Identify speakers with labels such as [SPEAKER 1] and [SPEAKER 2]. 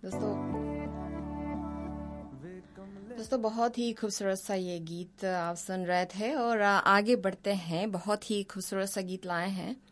[SPEAKER 1] दोस्तों दोस्तों बहुत ही खूबसूरत सा ये गीत आप सुन रहे थे और आगे बढ़ते हैं। बहुत ही खूबसूरत सा गीत लाए हैं